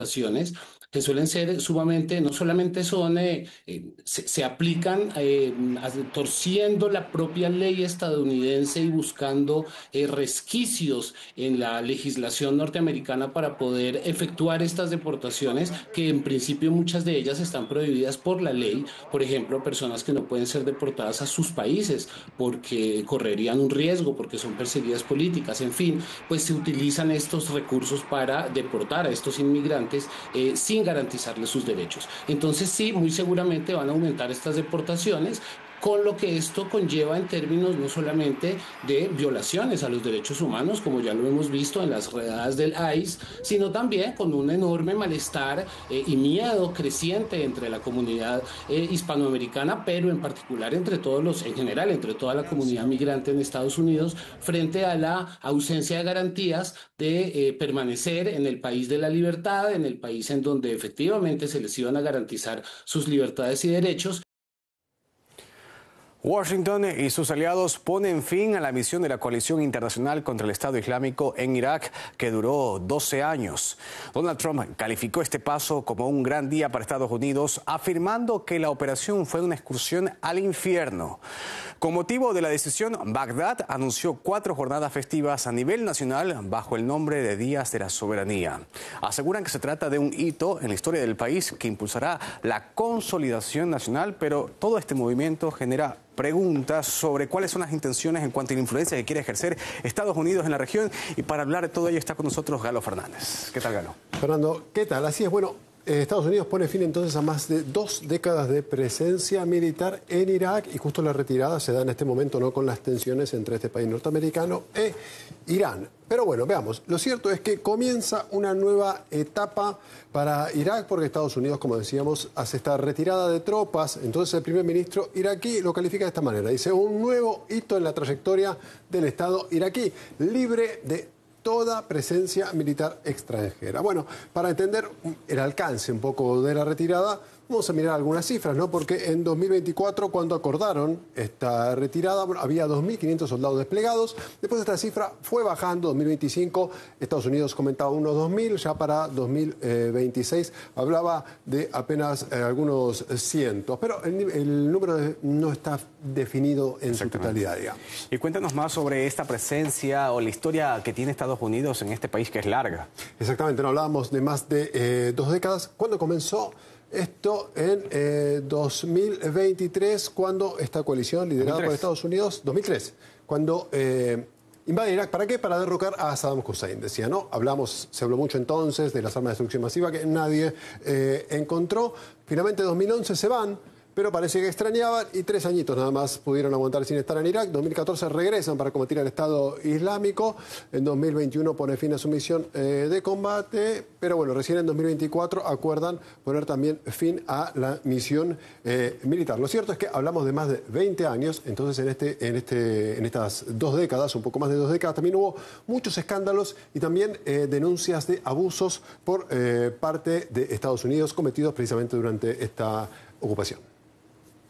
que suelen ser sumamente, no solamente son, se aplican torciendo la propia ley estadounidense y buscando resquicios en la legislación norteamericana para poder efectuar estas deportaciones, que en principio muchas de ellas están prohibidas por la ley. Por ejemplo, personas que no pueden ser deportadas a sus países porque correrían un riesgo, porque son perseguidas políticas, en fin, pues se utilizan estos recursos para deportar a estos inmigrantes sin garantizarles sus derechos. Entonces sí, muy seguramente van a aumentar estas deportaciones, con lo que esto conlleva en términos no solamente de violaciones a los derechos humanos, como ya lo hemos visto en las redadas del ICE, sino también con un enorme malestar y miedo creciente entre la comunidad hispanoamericana, pero en particular entre todos los, en general, entre toda la comunidad migrante en Estados Unidos, frente a la ausencia de garantías de permanecer en el país de la libertad, en el país en donde efectivamente se les iban a garantizar sus libertades y derechos. Washington y sus aliados ponen fin a la misión de la coalición internacional contra el Estado Islámico en Irak, que duró 12 años. Donald Trump calificó este paso como un gran día para Estados Unidos, afirmando que la operación fue una excursión al infierno. Con motivo de la decisión, Bagdad anunció 4 jornadas festivas a nivel nacional bajo el nombre de Días de la Soberanía. Aseguran que se trata de un hito en la historia del país que impulsará la consolidación nacional, pero todo este movimiento genera preguntas sobre cuáles son las intenciones en cuanto a la influencia que quiere ejercer Estados Unidos en la región. Y para hablar de todo ello está con nosotros Galo Fernández. ¿Qué tal, Galo? Fernando, ¿qué tal? Así es, bueno, Estados Unidos pone fin entonces a más de 2 décadas de presencia militar en Irak, y justo la retirada se da en este momento, no con las tensiones entre este país norteamericano e Irán. Pero bueno, veamos, lo cierto es que comienza una nueva etapa para Irak, porque Estados Unidos, como decíamos, hace esta retirada de tropas. Entonces el primer ministro iraquí lo califica de esta manera: dice, un nuevo hito en la trayectoria del Estado iraquí, libre de toda presencia militar extranjera. Bueno, para entender el alcance un poco de la retirada, vamos a mirar algunas cifras, ¿no? Porque en 2024, cuando acordaron esta retirada, bueno, había 2.500 soldados desplegados. Después esta cifra fue bajando. 2025, Estados Unidos comentaba unos 2.000. Ya para 2026 hablaba de apenas algunos cientos. Pero el número no está definido en su totalidad, digamos. Y cuéntanos más sobre esta presencia o la historia que tiene Estados Unidos en este país, que es larga. Exactamente, no hablábamos de más de 2 décadas. ¿Cuándo comenzó esto? En 2023, cuando esta coalición liderada 2003. por Estados Unidos, 2003, cuando invade Irak. ¿Para qué? Para derrocar a Saddam Hussein, decía, ¿no? Se habló mucho entonces de las armas de destrucción masiva que nadie encontró. Finalmente, en 2011 se van, pero parece que extrañaban, y 3 añitos nada más pudieron aguantar sin estar en Irak. En 2014 regresan para combatir al Estado Islámico. En 2021 pone fin a su misión de combate, pero bueno, recién en 2024 acuerdan poner también fin a la misión militar. Lo cierto es que hablamos de más de 20 años, entonces en estas 2 décadas, un poco más de 2 décadas, también hubo muchos escándalos y también denuncias de abusos por parte de Estados Unidos cometidos precisamente durante esta ocupación.